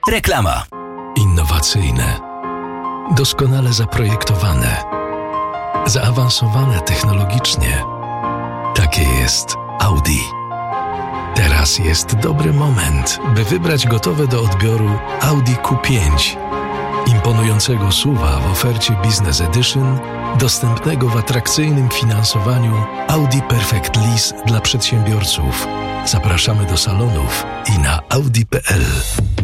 Reklama. Innowacyjne, doskonale zaprojektowane, zaawansowane technologicznie. Takie jest Audi. Teraz jest dobry moment, by wybrać gotowe do odbioru Audi Q5. Imponującego SUV-a w ofercie Business Edition, dostępnego w atrakcyjnym finansowaniu Audi Perfect Lease dla przedsiębiorców. Zapraszamy do salonów i na audi.pl.